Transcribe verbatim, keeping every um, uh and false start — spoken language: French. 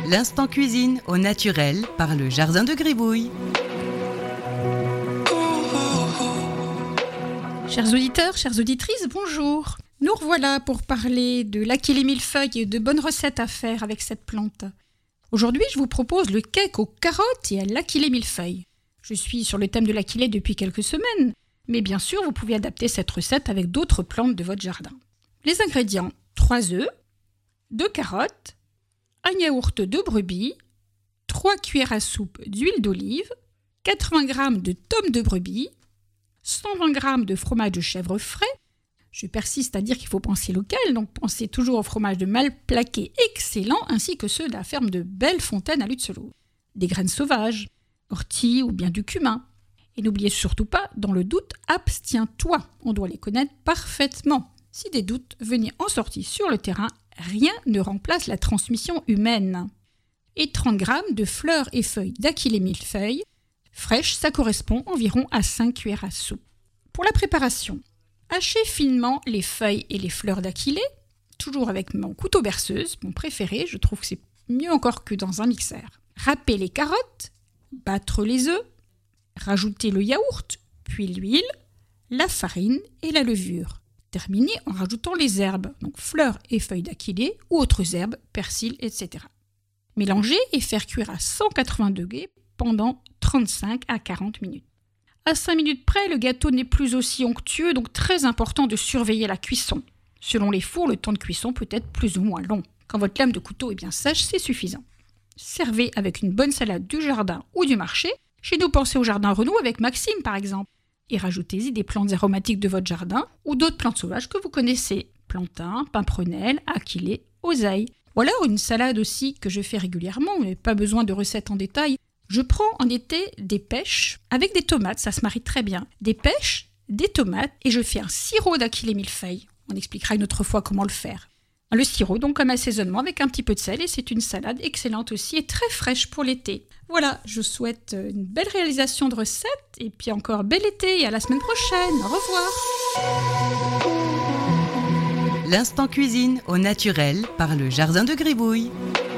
L'instant cuisine au naturel par le Jardin de Gribouille. Chers auditeurs, chères auditrices, bonjour. Nous revoilà pour parler de l'achillée millefeuille et de bonnes recettes à faire avec cette plante. Aujourd'hui, je vous propose le cake aux carottes et à l'achillée millefeuille. Je suis sur le thème de l'achillée depuis quelques semaines, mais bien sûr, vous pouvez adapter cette recette avec d'autres plantes de votre jardin. Les ingrédients, trois œufs, deux carottes, un yaourt de brebis, trois cuillères à soupe d'huile d'olive, quatre-vingts grammes de tome de brebis, cent vingt grammes de fromage de chèvre frais. Je persiste à dire qu'il faut penser local, donc pensez toujours au fromage de Malplaquet excellent, ainsi que ceux de la ferme de Bellefontaine à Lutzelot. Des graines sauvages, orties ou bien du cumin. Et n'oubliez surtout pas, dans le doute, abstiens-toi. On doit les connaître parfaitement. Si des doutes venaient en sortie sur le terrain, rien ne remplace la transmission humaine. Et trente grammes de fleurs et feuilles d'achillée millefeuille fraîches, ça correspond environ à cinq cuillères à soupe. Pour la préparation, hachez finement les feuilles et les fleurs d'achillée, toujours avec mon couteau berceuse, mon préféré, je trouve que c'est mieux encore que dans un mixeur. Râpez les carottes, battre les œufs, rajouter le yaourt, puis l'huile, la farine et la levure. Terminez en rajoutant les herbes, donc fleurs et feuilles d'achillée ou autres herbes, persil, et cetera. Mélanger et faire cuire à cent quatre-vingts degrés pendant trente-cinq à quarante minutes. À cinq minutes près, le gâteau n'est plus aussi onctueux, donc très important de surveiller la cuisson. Selon les fours, le temps de cuisson peut être plus ou moins long. Quand votre lame de couteau est bien sèche, c'est suffisant. Servez avec une bonne salade du jardin ou du marché. Chez nous, pensez au jardin Renaud avec Maxime par exemple. Et rajoutez-y des plantes aromatiques de votre jardin ou d'autres plantes sauvages que vous connaissez. Plantain, pimprenelle, achillée, oseille. Ou alors une salade aussi que je fais régulièrement, mais pas besoin de recettes en détail. Je prends en été des pêches avec des tomates, ça se marie très bien. Des pêches, des tomates et je fais un sirop d'achillée millefeuille. On expliquera une autre fois comment le faire. Le sirop donc comme assaisonnement avec un petit peu de sel et c'est une salade excellente aussi et très fraîche pour l'été. Voilà, je vous souhaite une belle réalisation de recettes et puis encore bel été et à la semaine prochaine. Au revoir. L'instant cuisine au naturel par le Jardin de Gribouille.